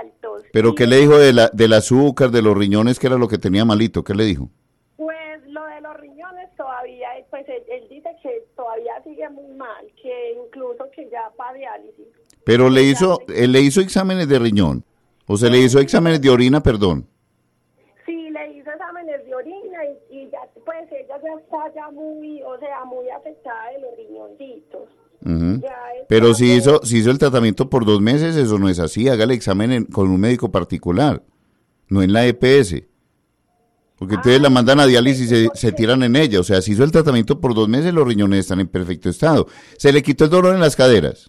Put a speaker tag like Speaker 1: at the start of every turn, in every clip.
Speaker 1: altos.
Speaker 2: ¿Pero qué le dijo del azúcar, de los riñones, que era lo que tenía malito? ¿Qué le dijo?
Speaker 1: Pues lo de los riñones todavía, pues él dice que todavía sigue muy mal, que incluso que ya para diálisis.
Speaker 2: Pero
Speaker 1: Que
Speaker 2: le hizo exámenes de riñón, o se le hizo exámenes de orina, perdón.
Speaker 1: sí, le hizo exámenes de orina y ya, pues ella ya está ya muy, o sea, muy afectada de los riñoncitos.
Speaker 2: Ujú.
Speaker 1: Ya
Speaker 2: Pero
Speaker 1: está
Speaker 2: si hizo el tratamiento por 2 meses, eso no es así. Hágale examen con un médico particular, no en la EPS. Porque ustedes la mandan a diálisis y se tiran en ella. O sea, si hizo el tratamiento por 2 meses, los riñones están en perfecto estado. Se le quitó el dolor en las caderas.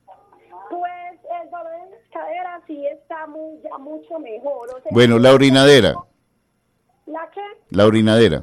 Speaker 1: Pues el dolor en las caderas sí está muy, ya mucho mejor. O sea,
Speaker 2: Bueno, la orinadera.
Speaker 1: ¿La qué?
Speaker 2: La orinadera.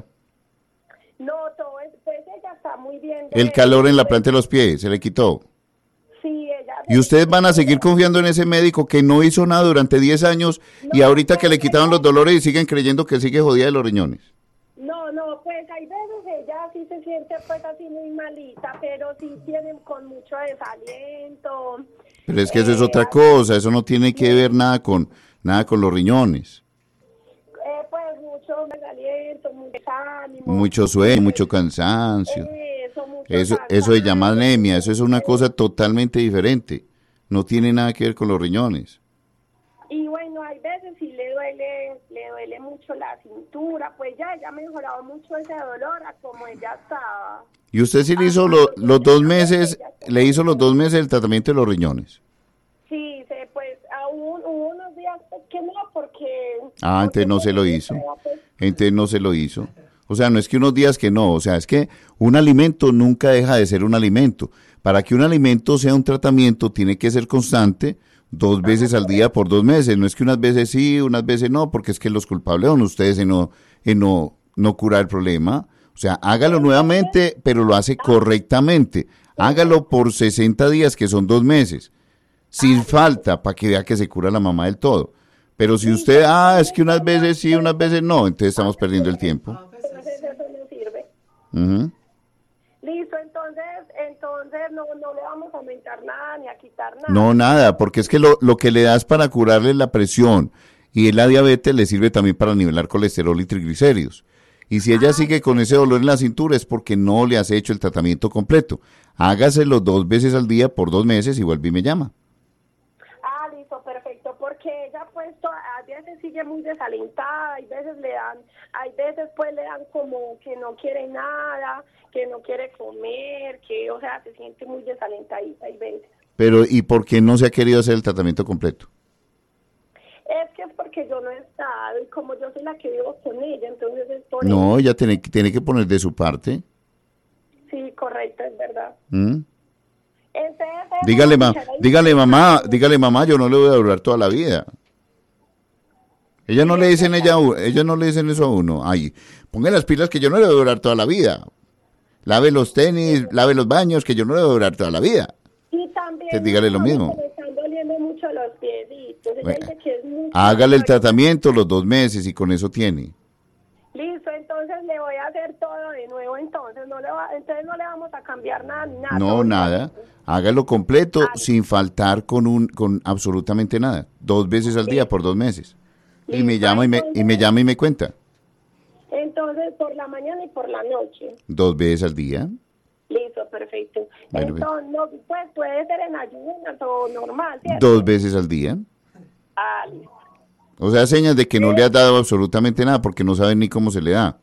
Speaker 1: No, todo es, pues ella está muy bien.
Speaker 2: El calor en la planta de los pies, se le quitó.
Speaker 1: Sí, ella.
Speaker 2: Y ustedes van a seguir confiando en ese médico que no hizo nada durante 10 años y ahorita que le quitaron los dolores y siguen creyendo que sigue jodida de los riñones.
Speaker 1: No, pues hay veces ella sí se siente pues así muy malita, pero sí tiene con mucho desaliento.
Speaker 2: Pero es que eso es otra cosa, eso no tiene que ver nada con los riñones.
Speaker 1: Pues mucho desaliento, mucho desánimo.
Speaker 2: Mucho sueño, mucho cansancio.
Speaker 1: Mucho
Speaker 2: Eso se llama anemia, eso es una cosa totalmente diferente. No tiene nada que ver con los riñones.
Speaker 1: Y bueno, hay veces sí le duele mucho la cintura, pues ya ella ha mejorado mucho ese dolor a como ella estaba.
Speaker 2: Y usted sí le hizo los 2 meses, le hizo los 2 meses el tratamiento de los riñones.
Speaker 1: Sí, pues aún hubo unos días que no, porque...
Speaker 2: Entonces no se lo hizo. Entonces no se lo hizo. O sea, no es que unos días que no, o sea, es que un alimento nunca deja de ser un alimento. Para que un alimento sea un tratamiento, tiene que ser constante 2 veces al día por 2 meses. No es que unas veces sí, unas veces no, porque es que los culpables son ustedes en no curar el problema. O sea, hágalo nuevamente, pero lo hace correctamente. Hágalo por 60 días, que son 2 meses. Sin falta, para que vea que se cura la mamá del todo. Pero si usted, es que unas veces sí, unas veces no, entonces estamos perdiendo el tiempo.
Speaker 1: Entonces eso no sirve.
Speaker 2: Uh-huh.
Speaker 1: Listo, entonces no le vamos a aumentar nada ni a quitar nada.
Speaker 2: No, nada, porque es que lo que le das para curarle la presión y la diabetes le sirve también para nivelar colesterol y triglicéridos. Y si ella sigue con ese dolor en la cintura es porque no le has hecho el tratamiento completo. Hágaselo 2 veces al día por 2 meses y vuelve y me llama.
Speaker 1: Listo, perfecto, porque ella pues a veces sigue muy desalentada, hay veces pues le dan como que no quiere nada, que no quiere comer, que o sea, se siente muy desalentadita hay veces.
Speaker 2: Pero, ¿y por qué no se ha querido hacer el tratamiento completo?
Speaker 1: Es que es porque yo no he estado y como yo soy la que vivo con ella, entonces es por
Speaker 2: No,
Speaker 1: eso.
Speaker 2: ella tiene que poner de su parte.
Speaker 1: Sí, correcto, es verdad.
Speaker 2: ¿Mm?
Speaker 1: Dígale,
Speaker 2: dígale mamá, yo no le voy a durar toda la vida. Ellas no le dicen ellas no le dicen eso a uno. Ay, ponga las pilas que yo no le voy a durar toda la vida. Lave los tenis, lave los baños, que yo no le voy a durar toda la vida.
Speaker 1: Y también
Speaker 2: Entonces, dígale lo mismo.
Speaker 1: me están doliendo mucho los piecitos. Ella dice que es mucho
Speaker 2: Hágale el
Speaker 1: dolor.
Speaker 2: tratamiento los 2 meses y con eso tiene.
Speaker 1: Listo, entonces le voy a hacer todo de nuevo, entonces no le vamos a cambiar nada ni nada.
Speaker 2: No, nada. Hágalo completo sin faltar con absolutamente nada. 2 veces al día por 2 meses. Y me llama y me cuenta.
Speaker 1: Entonces, por la mañana y por la noche.
Speaker 2: 2 veces al día.
Speaker 1: Listo, perfecto.
Speaker 2: Bueno,
Speaker 1: entonces, no, pues puede ser en ayunas o normal, ¿cierto?
Speaker 2: 2 veces al día.
Speaker 1: Listo.
Speaker 2: O sea, señas de que no le has dado absolutamente nada porque no saben ni cómo se le da.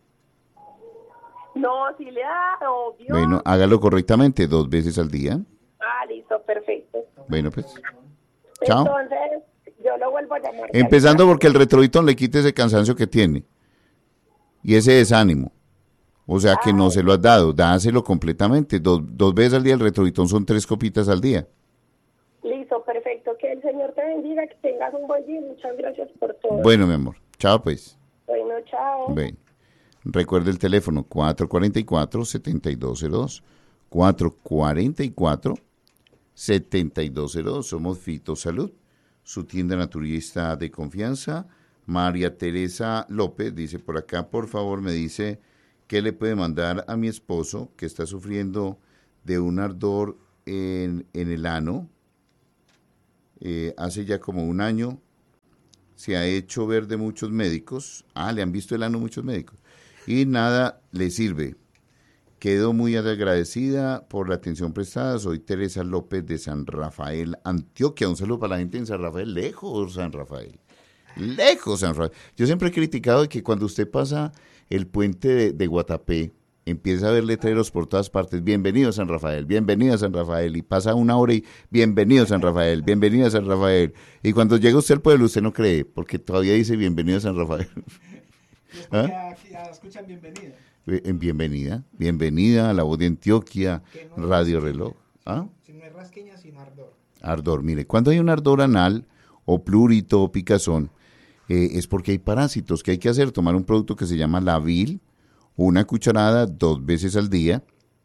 Speaker 1: No, si le da, obvio.
Speaker 2: Bueno, hágalo correctamente 2 veces al día.
Speaker 1: Listo, perfecto.
Speaker 2: Bueno, pues. Chao.
Speaker 1: Entonces, yo lo vuelvo a llamar.
Speaker 2: Empezando porque el Retroviton le quite ese cansancio que tiene. Y ese desánimo. O sea que no se lo has dado. Dáselo completamente. 2 veces al día el Retroviton son 3 copitas al día.
Speaker 1: Listo, perfecto. Que el Señor te bendiga, que tengas un buen día. Muchas gracias por todo.
Speaker 2: Bueno, mi amor. Chao, pues.
Speaker 1: Bueno, chao.
Speaker 2: Ven. Recuerde el teléfono 444-7202. 444-7202. Somos Fito Salud, su tienda naturista de confianza. María Teresa López dice por acá, por favor, me dice que le puede mandar a mi esposo que está sufriendo de un ardor en el ano. Hace ya como un año se ha hecho ver de muchos médicos. Le han visto el ano muchos médicos. Y nada le sirve. Quedo muy agradecida por la atención prestada. Soy Teresa López de San Rafael, Antioquia. Un saludo para la gente en San Rafael. Lejos, San Rafael. Lejos, San Rafael. Yo siempre he criticado de que cuando usted pasa el puente de Guatapé, empieza a ver letreros por todas partes. Bienvenido a San Rafael, bienvenido a San Rafael. Y pasa una hora y bienvenido a San Rafael, bienvenido a San Rafael. Y cuando llega usted al pueblo, usted no cree, porque todavía dice bienvenido a San Rafael.
Speaker 3: Escuchan bienvenida.
Speaker 2: Bienvenida a La Voz de Antioquia, no Radio Reloj.
Speaker 3: Si no es rasquiña, sino ardor.
Speaker 2: Ardor, mire, cuando hay un ardor anal, o plurito, o picazón, es porque hay parásitos. ¿Qué hay que hacer? Tomar un producto que se llama Lavil, una cucharada 2 veces al día,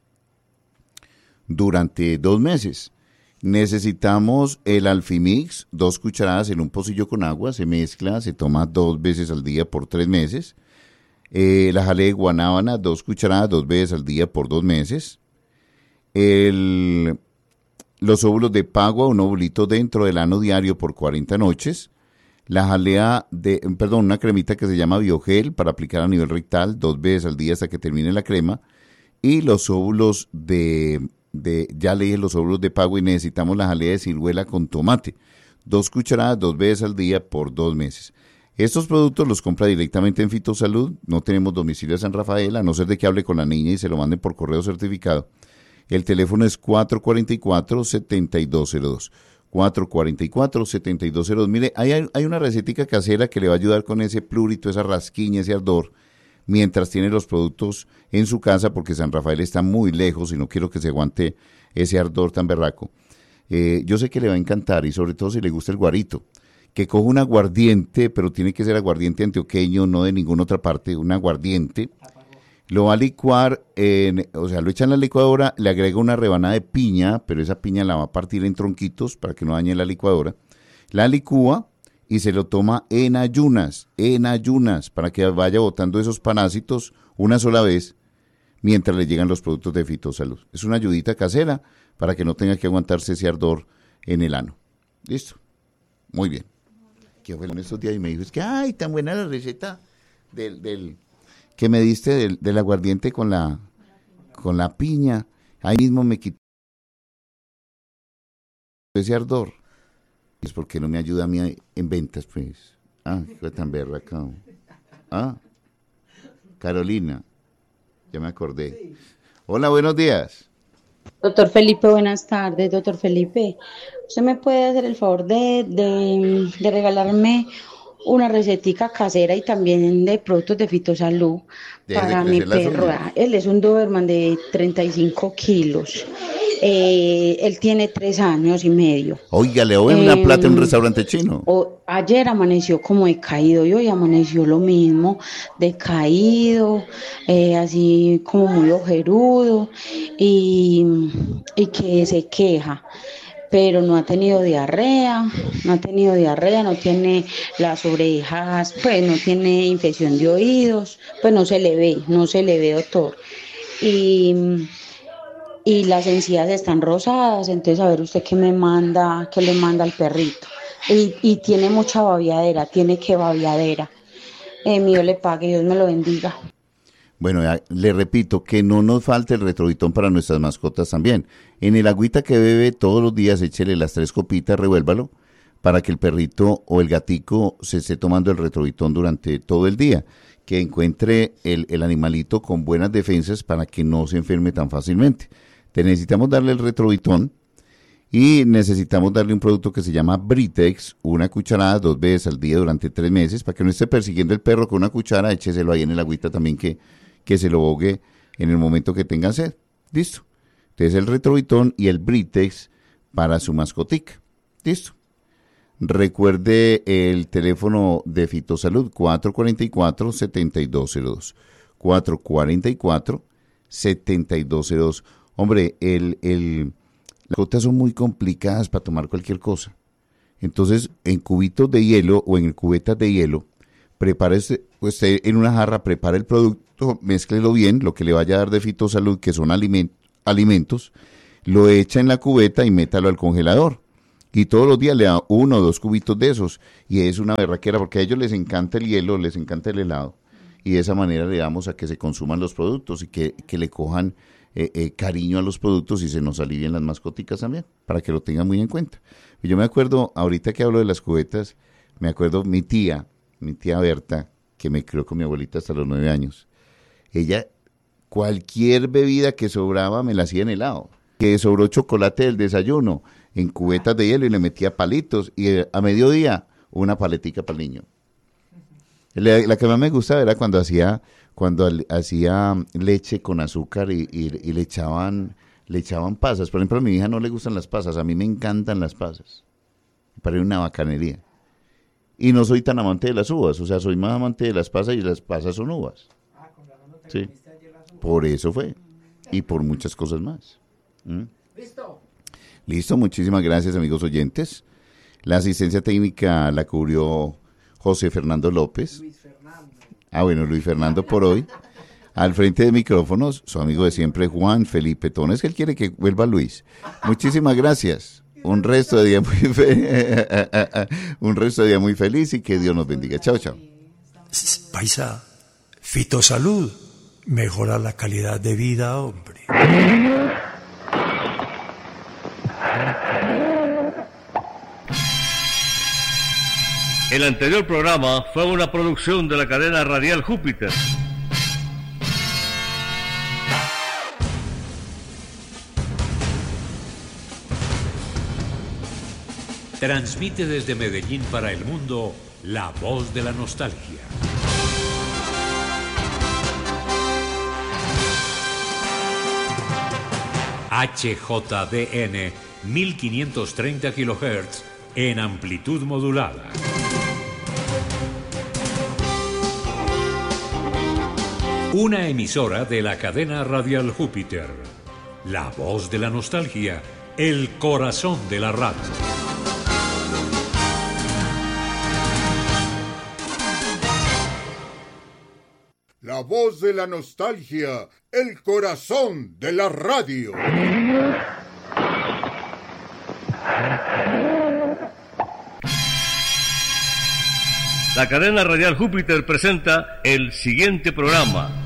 Speaker 2: durante 2 meses. Necesitamos el Alfimix, 2 cucharadas en un pocillo con agua, se mezcla, se toma 2 veces al día por 3 meses. La jalea de guanábana, 2 cucharadas 2 veces al día por 2 meses. Los óvulos de pagua, un ovulito dentro del ano diario por 40 noches. La jalea una cremita que se llama Biogel para aplicar a nivel rectal 2 veces al día hasta que termine la crema. Y los óvulos ya le dije los óvulos de pagua y necesitamos la jalea de ciruela con tomate. 2 cucharadas 2 veces al día por 2 meses. Estos productos los compra directamente en Fitosalud. No tenemos domicilio en San Rafael, a no ser de que hable con la niña y se lo manden por correo certificado. El teléfono es 444-7202. 444-7202. Mire, hay una recetica casera que le va a ayudar con ese plurito, esa rasquiña, ese ardor, mientras tiene los productos en su casa, porque San Rafael está muy lejos y no quiero que se aguante ese ardor tan berraco. Yo sé que le va a encantar, y sobre todo si le gusta el guarito. Que coja un aguardiente, pero tiene que ser aguardiente antioqueño, no de ninguna otra parte, un aguardiente. Lo va a licuar, lo echa en la licuadora, le agrega una rebanada de piña, pero esa piña la va a partir en tronquitos para que no dañe la licuadora. La licúa y se lo toma en ayunas, para que vaya botando esos parásitos una sola vez mientras le llegan los productos de Fitosalud. Es una ayudita casera para que no tenga que aguantarse ese ardor en el ano. ¿Listo? Muy bien. Que fue en estos días y me dijo, es que, tan buena la receta del que me diste del aguardiente con la piña. Ahí mismo me quitó ese ardor. Es porque no me ayuda a mí en ventas, pues. Fue tan berraca. Carolina, ya me acordé. Hola, buenos días.
Speaker 4: Doctor Felipe, buenas tardes. Doctor Felipe, ¿usted me puede hacer el favor de regalarme una recetica casera y también de productos de Fitosalud para mi perro? Él es un Doberman de 35 kilos. Él tiene 3 años y medio.
Speaker 2: Oiga, le doy una plata en un restaurante chino.
Speaker 4: Ayer amaneció como decaído y hoy amaneció lo mismo, decaído, así como muy ojerudo y que se queja. Pero no ha tenido diarrea, no tiene las orejas, pues no tiene infección de oídos, pues no se le ve, doctor. Y las encías están rosadas, entonces a ver usted qué le manda al perrito. Y tiene mucha babiadera, tiene que babiadera. Mío le pague, Dios me lo bendiga.
Speaker 2: Bueno, le repito, que no nos falte el Retrovitón para nuestras mascotas también. En el agüita que bebe todos los días, échele las 3 copitas, revuélvalo, para que el perrito o el gatico se esté tomando el Retrovitón durante todo el día. Que encuentre el animalito con buenas defensas para que no se enferme tan fácilmente. Necesitamos darle el Retrovitón y necesitamos darle un producto que se llama Britex, una cucharada 2 veces al día durante 3 meses, para que no esté persiguiendo el perro con una cuchara, écheselo ahí en el agüita también que se lo bogue en el momento que tenga sed. Listo. Entonces el Retrovitón y el Britex para su mascotica. Listo. Recuerde el teléfono de Fitosalud, 444-7202. 444-7202. Hombre, las gotas son muy complicadas para tomar cualquier cosa. Entonces, en cubitos de hielo o en cubetas de hielo, prepare usted en una jarra, prepare el producto, mézclelo bien, lo que le vaya a dar de Fitosalud, que son alimentos, lo echa en la cubeta y métalo al congelador. Y todos los días le da 1 o 2 cubitos de esos. Y es una berraquera porque a ellos les encanta el hielo, les encanta el helado. Y de esa manera le damos a que se consuman los productos y que le cojan cariño a los productos y se nos alivien las mascoticas también, para que lo tengan muy en cuenta. Y yo me acuerdo, ahorita que hablo de las cubetas, me acuerdo mi tía Berta, que me crió con mi abuelita hasta los 9 años. Ella, cualquier bebida que sobraba me la hacía en helado. Que sobró chocolate del desayuno en cubetas de hielo y le metía palitos. Y a mediodía, una paletica para el niño. La que más me gustaba era cuando hacía leche con azúcar y le echaban pasas. Por ejemplo, a mi hija no le gustan las pasas, a mí me encantan las pasas. Me parece una bacanería. Y no soy tan amante de las uvas, o sea, soy más amante de las pasas y las pasas son uvas.
Speaker 3: Con razón no te
Speaker 2: Sí,
Speaker 3: comiste ayer las uvas.
Speaker 2: por eso fue. Y por muchas cosas más.
Speaker 3: Listo.
Speaker 2: Listo, muchísimas gracias, amigos oyentes. La asistencia técnica la cubrió José Fernando López.
Speaker 3: Luis Fernando.
Speaker 2: Bueno, Luis Fernando por hoy. Al frente de micrófonos, su amigo de siempre, Juan Felipe Tones, que él quiere que vuelva Luis. Muchísimas gracias. Un resto de día muy feliz y que Dios nos bendiga. Chao, chao.
Speaker 5: Paisa, Fitosalud mejora la calidad de vida, hombre.
Speaker 6: El anterior programa fue una producción de la cadena radial Júpiter.
Speaker 7: Transmite desde Medellín para el mundo La Voz de la Nostalgia. HJDN 1530 kHz en amplitud modulada. Una emisora de la cadena radial Júpiter. La Voz de la Nostalgia, el corazón de la radio.
Speaker 8: La Voz de la Nostalgia, el corazón de la radio.
Speaker 6: La cadena radial Júpiter presenta el siguiente programa.